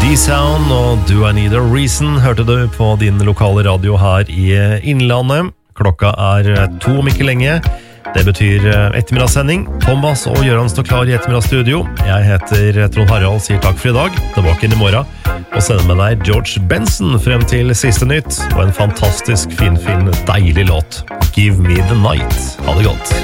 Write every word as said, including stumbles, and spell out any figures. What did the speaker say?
D-Sound og Do I Need a Reason hørte du på din lokale radio her i Innlandet. Klokka er to om ikke lenge. Det betyr ettermiddagssending. Thomas og Jørgen står klar i ettermiddagsstudio. Jeg heter Trond Harald, sier takk for i dag. Tilbake inn i morgen. Og sender med deg George Benson frem til siste nytt. Og en fantastisk fin, fin, deilig låt. Give me the night. Ha det godt.